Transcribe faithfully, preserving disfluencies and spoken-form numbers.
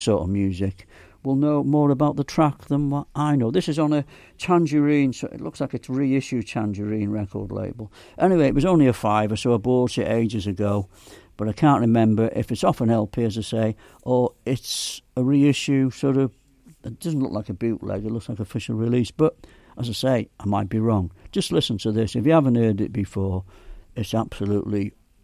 sort of music will know more about the track than what I know. This is on a Tangerine, so it looks like it's reissued Tangerine record label. Anyway, it was only a fiver, so I bought it ages ago, but I can't remember if it's off an L P, as I say, or it's a reissue, sort of. It doesn't look like a bootleg, it looks like an official release, but as I say, I might be wrong. Just listen to this. If you haven't heard it before, it's absolutely